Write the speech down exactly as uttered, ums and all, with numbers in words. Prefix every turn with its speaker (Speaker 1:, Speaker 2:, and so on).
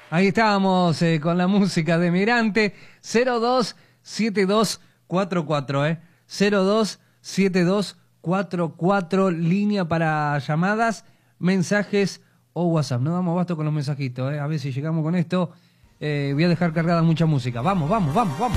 Speaker 1: Ahí estábamos eh, con la música de Migrante. Cero dos siete dos cuatro cuatro, ¿eh? cero dos siete dos cuatro cuatro, línea para llamadas, mensajes o WhatsApp. No damos abasto con los mensajitos, ¿eh? A ver si llegamos con esto. Eh, voy a dejar cargada mucha música. Vamos, vamos, vamos, vamos.